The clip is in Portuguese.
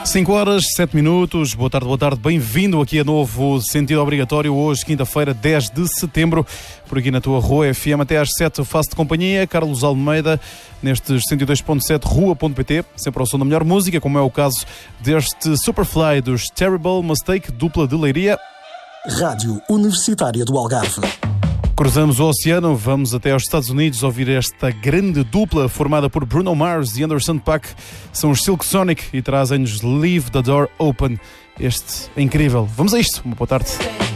5h07. Boa tarde, bem-vindo aqui a novo Sentido Obrigatório, hoje quinta-feira, 10 de setembro, por aqui na tua Rua FM, até às 7 faço de companhia, Carlos Almeida, nestes 102.7 Rua.pt, sempre ao som da melhor música, como é o caso deste Superfly dos Terrible Mistake, dupla de Leiria. Rádio Universitária do Algarve. Cruzamos o oceano, vamos até aos Estados Unidos ouvir esta grande dupla formada por Bruno Mars e Anderson .Paak. São os Silk Sonic e trazem-nos Leave the Door Open. Este é incrível. Vamos a isto. Uma boa tarde.